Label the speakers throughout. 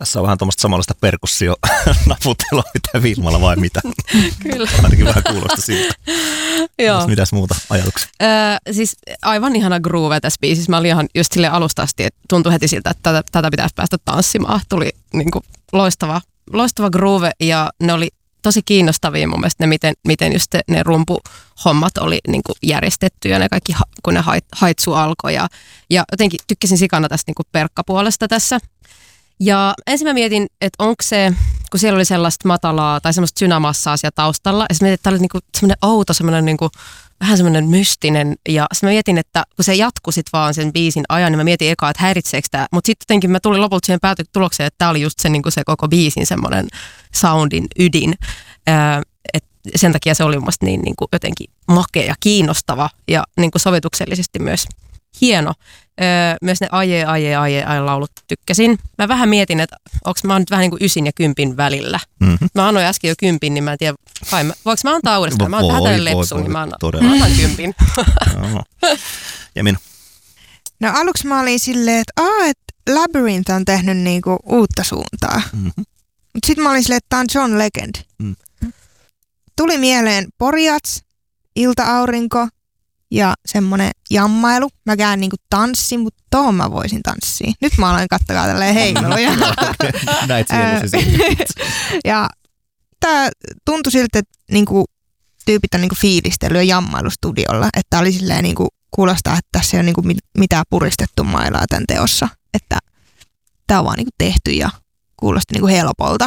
Speaker 1: Tässä on vähän tuommoista samanlaista perkussio-naputtelua, mitä Vilmalla vai mitä?
Speaker 2: Kyllä.
Speaker 1: Ainakin vähän kuulosta siltä.
Speaker 2: Joo.
Speaker 1: Mitäs muuta ajatuksia?
Speaker 2: Siis aivan ihana groove tässä biisissä. Mä olin ihan just silleen alusta asti, että tuntui heti siltä, että tätä pitäisi päästä tanssimaan. Tuli niinku loistava groove ja ne oli tosi kiinnostavia mun mielestä ne, miten just ne rumpuhommat oli niinku järjestetty ja ne kaikki, kun ne haitsu alkoi. Ja jotenkin tykkäsin sikana tästä niinku perkkapuolesta tässä. Ja ensin mä mietin, että onko se, kun siellä oli sellaista matalaa tai semmoista synamassaa siellä taustalla. Ja sitten mietin, että tämä oli niinku semmoinen outo, semmoinen niinku, vähän semmoinen mystinen. Ja sitten mä mietin, että kun se jatkui sit vaan sen biisin ajan, niin mä mietin ekaa, että häiritseekö tämä. Mutta sitten jotenkin mä tulin lopulta siihen tulokseen, että tämä oli just se, niinku se koko biisin semmoinen soundin ydin. Et sen takia se oli mun mielestä niin niinku jotenkin makea ja kiinnostava ja niinku sovituksellisesti myös hieno. Myös ne aje laulut tykkäsin. Mä vähän mietin, että mä oon nyt vähän niin kuin 9 ja 10 välillä. Mm-hmm. Mä annoin äsken jo 10, niin mä en tiedä, voinko mä antaa uudestaan? Mä oon vähän tälle lepsuun, niin mä annan 10.
Speaker 1: Ja minä?
Speaker 3: No aluksi mä olin silleen, että Labyrinth on tehnyt niinku uutta suuntaa. Mm-hmm. Mut sit mä olin silleen, että tää on John Legend. Mm. Tuli mieleen Porjats, Ilta-aurinko ja semmonen jammailu. Mäkään niinku tanssin, mutta tohon mä voisin tanssia. Nyt mä aloin katsoa tälleen heiluja.
Speaker 1: Näit sielusi.
Speaker 3: Ja tää tuntui siltä, että niinku tyypit on niinku fiilistellyt ja jammailustudiolla. Että oli silleen niinku kuulostaa, että tässä ei ole niinku mitään puristettu mailaa tämän teossa. Että tää on vaan niinku tehty ja kuulosti niinku helpolta.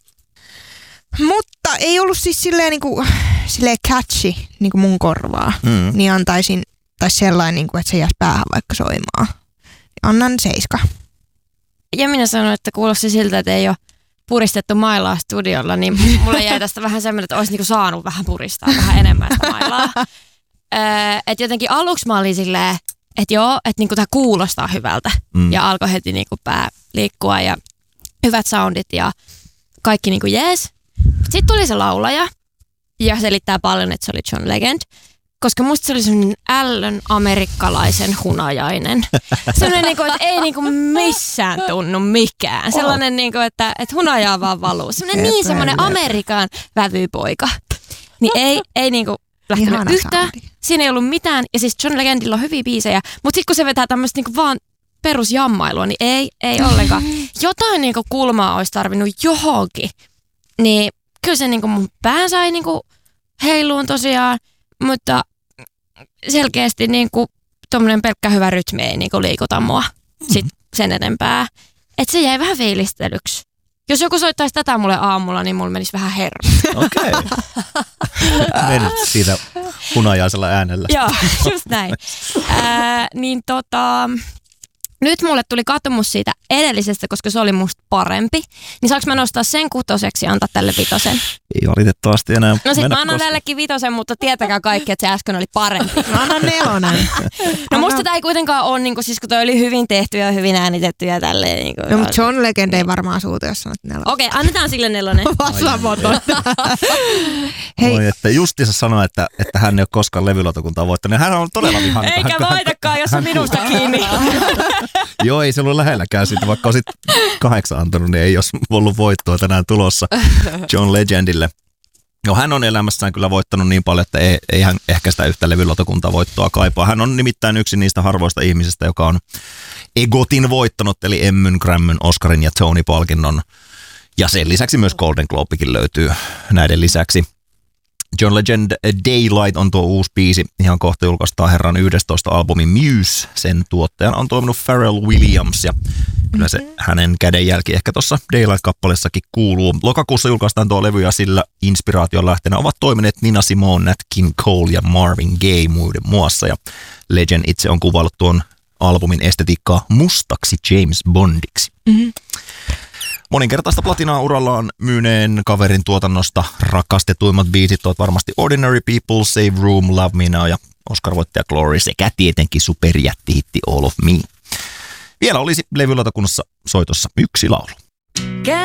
Speaker 3: Mutta ei ollut siis silleen catchy niinku mun korvaa. Niin antaisin, tai sellainen, niinku, että se jäisi päähän vaikka soimaan. Annan 7.
Speaker 4: Ja minä sanoin, että kuulosti siltä, että ei ole puristettu mailaa studiolla, niin mulle jäi tästä vähän semmoinen, että olisi niinku saanut vähän puristaa vähän enemmän sitä mailaa. Että jotenkin aluksi mä olin silleen, että joo, että niinku tämä kuulostaa hyvältä. Ja alkoi heti niinku pää liikkua ja hyvät soundit ja kaikki niinku jees. Sitten tuli se laulaja ja selittää paljon, että se oli John Legend, koska musta se oli semmoinen ällön amerikkalaisen hunajainen. Sellainen, niinku, että ei niinku missään tunnu mikään. Sellainen, niinku, että hunajaa vaan valuu. Semmoinen Amerikan vävypoika. Niin ei niinku lähtenyt yhtään. Siinä ei ollut mitään. Ja siis John Legendilla on hyviä biisejä. Mutta sitten kun se vetää tämmöistä niinku vaan perusjammailua, niin ei ollenkaan. Jotain niinku kulmaa olisi tarvinnut johonkin. Niin kyllä se niinku mun pään sai niinku heiluun tosiaan, mutta selkeästi niinku tommonen pelkkä hyvä rytmi ei niinku liikuta mua sit sen enempää. Et se jäi vähän fiilistelyksi. Jos joku soittaisi tätä mulle aamulla, niin mulla menisi vähän hermo.
Speaker 1: Okei. Menit siitä hunajaisella äänellä.
Speaker 4: Joo, just näin. Nyt mulle tuli katumus siitä edellisestä, koska se oli musta parempi. Niin saanko mä nostaa sen 6 ja antaa tälle 5?
Speaker 1: Ei valitettavasti enää.
Speaker 4: No sit mä annan tällekin 5, mutta tietäkää kaikki, että se äsken oli parempi.
Speaker 3: Mä annan 4.
Speaker 4: No musta tää ei kuitenkaan ole, niin siis kun toi oli hyvin tehty ja hyvin äänitetty ja tälleen. Niin
Speaker 3: no mutta John Legend ei varmaan suuta, jos sanot 4.
Speaker 4: Okei, annetaan sille 4.
Speaker 3: Vastaamaton.
Speaker 1: Hei. Että justiinsa sanoi, että hän ei ole koskaan levylautakuntaa voittanut. Hän on todella vihainen.
Speaker 4: Eikä voitakaan, jos on minusta kiinni.
Speaker 1: Joo, ei se ollut lähelläkään siitä, vaikka olisit 8 antanut, niin ei olisi ollut voittoa tänään tulossa John Legendille. No, hän on elämässään kyllä voittanut niin paljon, että ei hän ehkä sitä yhtä levylautakuntavoittoa kaipaa. Hän on nimittäin yksi niistä harvoista ihmisistä, joka on EGOTin voittanut, eli Emmyn, Grammyn, Oscarin ja Tony-palkinnon. Ja sen lisäksi myös Golden Globekin löytyy näiden lisäksi. John Legend Daylight on tuo uusi biisi. Ihan kohta julkaistaan herran 11 albumin Muse. Sen tuottajana on toiminut Pharrell Williams ja kyllä se hänen kädenjälki ehkä tuossa Daylight-kappaleessakin kuuluu. Lokakuussa julkaistaan tuo levy ja sillä inspiraation lähteenä ovat toimineet Nina Simone, Nat King Cole ja Marvin Gaye muiden muassa. Ja Legend itse on kuvaillut tuon albumin estetiikkaa mustaksi James Bondiksi. Mm-hmm. Moninkertaista platinaa urallaan myyneen kaverin tuotannosta rakastetuimmat biisit ovat varmasti Ordinary People, Save Room, Love Me Now ja Oscar-voittaja Glory sekä tietenkin superjättihitti All of Me. Vielä olisi levylautakunnassa soitossa 1 laulu.